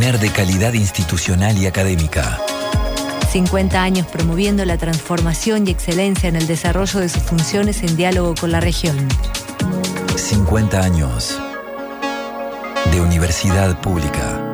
pilar de calidad institucional y académica. 50 años promoviendo la transformación y excelencia en el desarrollo de sus funciones en diálogo con la región. 50 años de universidad pública.